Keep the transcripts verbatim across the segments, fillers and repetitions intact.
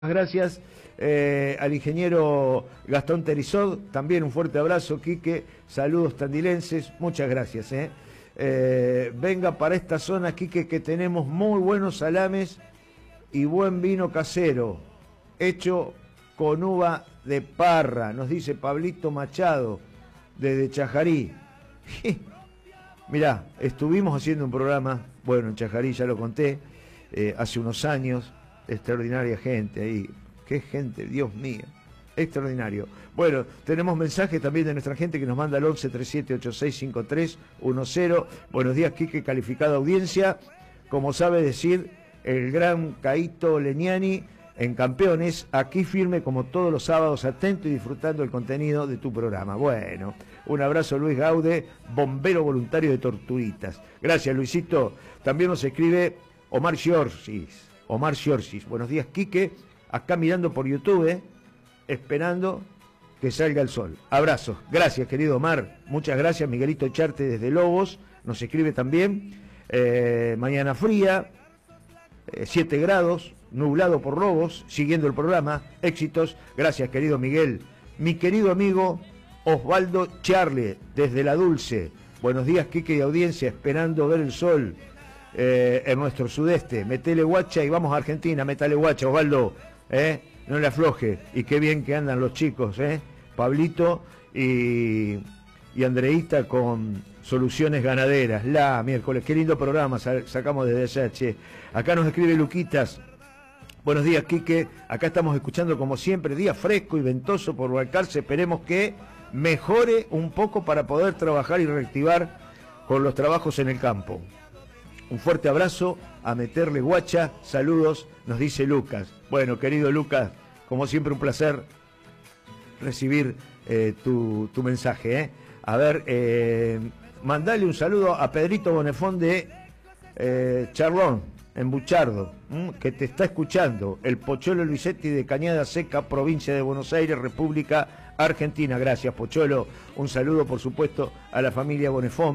Gracias eh, al ingeniero Gastón Terizod, también un fuerte abrazo, Quique, saludos tandilenses, muchas gracias. Eh. Eh, venga para esta zona, Quique, que tenemos muy buenos salames y buen vino casero, hecho con uva de parra, nos dice Pablito Machado, desde Chajarí. Mirá, estuvimos haciendo un programa, bueno, en Chajarí ya lo conté, eh, hace unos años, extraordinaria gente ahí, qué gente, Dios mío, extraordinario. Bueno, tenemos mensajes también de nuestra gente que nos manda al once treinta y siete ochenta y seis cincuenta y tres diez. Buenos días, Quique, calificada audiencia, como sabe decir el gran Caito Leniani en Campeones, aquí firme como todos los sábados, atento y disfrutando el contenido de tu programa. Bueno, un abrazo, Luis Gaude, bombero voluntario de Torturitas. Gracias, Luisito. También nos escribe Omar Giorgis. Omar Giorgis, buenos días, Quique, acá mirando por YouTube, eh, esperando que salga el sol. Abrazos, gracias, querido Omar, muchas gracias. Miguelito Charte desde Lobos nos escribe también, eh, mañana fría, eh, siete grados, nublado por Lobos, siguiendo el programa, éxitos, gracias, querido Miguel. Mi querido amigo Osvaldo Charle, desde La Dulce, buenos días, Quique y audiencia, esperando ver el sol. Eh, en nuestro sudeste, metele guacha y vamos a Argentina, metale guacha, Osvaldo, eh, no le afloje, y qué bien que andan los chicos, eh, Pablito y, y Andreita con Soluciones Ganaderas, la miércoles, qué lindo programa sacamos desde allá, che. Acá nos escribe Luquitas, buenos días, Quique, acá estamos escuchando como siempre, día fresco y ventoso por Balcarce, esperemos que mejore un poco para poder trabajar y reactivar con los trabajos en el campo. Un fuerte abrazo, a meterle guacha, saludos, nos dice Lucas. Bueno, querido Lucas, como siempre un placer recibir eh, tu, tu mensaje. ¿eh? A ver, eh, mandale un saludo a Pedrito Bonefón de eh, Charlón, en Buchardo, ¿m? que te está escuchando. El Pocholo Luisetti de Cañada Seca, provincia de Buenos Aires, República Argentina. Gracias, Pocholo. Un saludo, por supuesto, a la familia Bonefón.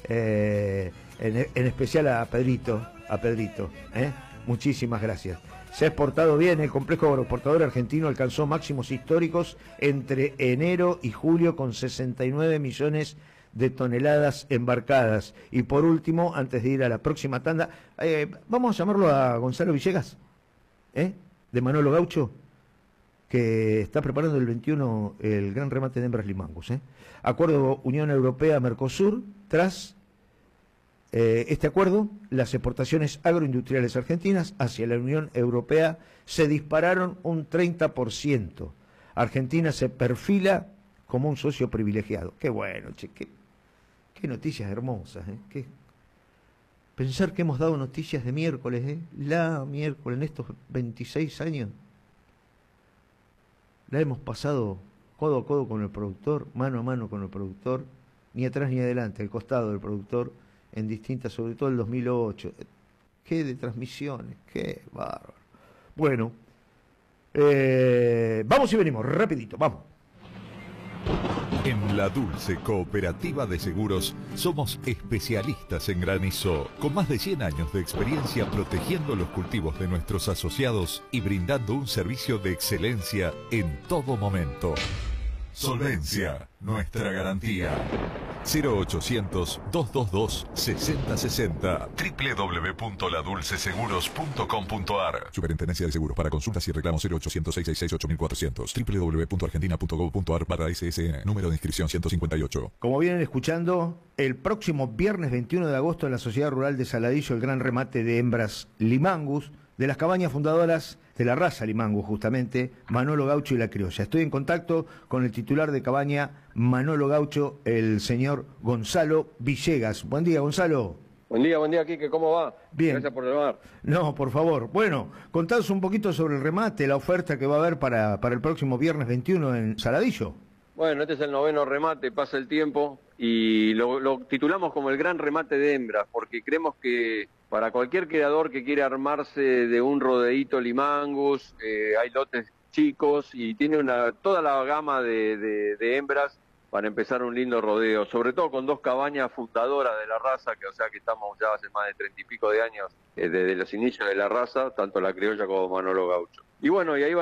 Eh, En, en especial a Pedrito, a Pedrito, ¿eh? Muchísimas gracias. Se ha exportado bien, el complejo agroexportador argentino alcanzó máximos históricos entre enero y julio con sesenta y nueve millones de toneladas embarcadas. Y por último, antes de ir a la próxima tanda, eh, vamos a llamarlo a Gonzalo Villegas, ¿eh? de Manolo Gaucho, que está preparando el veintiuno el gran remate de hembras limangos. ¿eh? Acuerdo Unión Europea-Mercosur, tras Eh, este acuerdo, las exportaciones agroindustriales argentinas hacia la Unión Europea se dispararon un treinta por ciento. Argentina se perfila como un socio privilegiado. Qué bueno, che, qué, qué noticias hermosas. ¿eh? Qué... Pensar que hemos dado noticias de miércoles, ¿eh? la miércoles, en estos veintiséis años, la hemos pasado codo a codo con el productor, mano a mano con el productor, ni atrás ni adelante, al costado del productor, en distintas, sobre todo el dos mil ocho. Qué de transmisiones, qué bárbaro. Bueno, eh, vamos y venimos, rapidito, vamos. En La Dulce Cooperativa de Seguros somos especialistas en granizo, con más de cien años de experiencia protegiendo los cultivos de nuestros asociados y brindando un servicio de excelencia en todo momento. Solvencia, nuestra garantía. cero ochocientos, doscientos veintidós, sesenta sesenta. doble u doble u doble u punto la dulce seguros punto com punto a r. Superintendencia de Seguros. Para consultas y reclamos cero ochocientos, seiscientos sesenta y seis, ocho mil cuatrocientos. doble u doble u doble u punto argentina punto gov punto a r barra S S N. Número de inscripción ciento cincuenta y ocho. Como vienen escuchando, el próximo viernes veintiuno de agosto en la Sociedad Rural de Saladillo, el gran remate de hembras Limangus, de las cabañas fundadoras de la raza Limangus, justamente, Manolo Gaucho y la Criolla. Estoy en contacto con el titular de cabaña Manolo Gaucho, el señor Gonzalo Villegas. Buen día, Gonzalo. Buen día, buen día, Quique, ¿cómo va? Bien. Gracias por llamar. No, por favor. Bueno, contanos un poquito sobre el remate, la oferta que va a haber para, para el próximo viernes veintiuno en Saladillo. Bueno, este es el noveno remate, pasa el tiempo, y lo, lo titulamos como el gran remate de hembras, porque creemos que para cualquier criador que quiera armarse de un rodeíto Limangus, eh, hay lotes chicos y tiene una toda la gama de, de, de hembras para empezar un lindo rodeo, sobre todo con dos cabañas fundadoras de la raza, que o sea que estamos ya hace más de treinta y pico de años eh, desde los inicios de la raza, tanto la criolla como Manolo Gaucho. Y bueno, y ahí